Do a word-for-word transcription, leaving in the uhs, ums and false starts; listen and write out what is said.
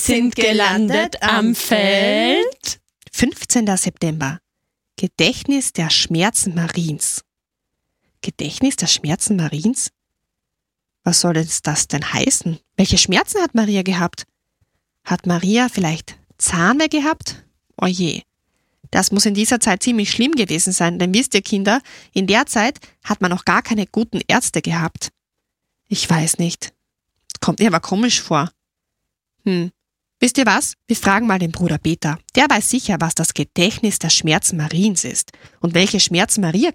sind gelandet am Feld. fünfzehnter September. Gedächtnis der Schmerzen Mariens. Gedächtnis der Schmerzen Mariens? Was soll jetzt das denn heißen? Welche Schmerzen hat Maria gehabt? Hat Maria vielleicht Zahnweh gehabt? Oje, das muss in dieser Zeit ziemlich schlimm gewesen sein, denn wisst ihr Kinder, in der Zeit hat man noch gar keine guten Ärzte gehabt. Ich weiß nicht. Kommt mir aber komisch vor. Hm. Wisst ihr was? Wir fragen mal den Bruder Peter. Der weiß sicher, was das Gedächtnis der Schmerzen Mariens ist und welche Schmerzen Maria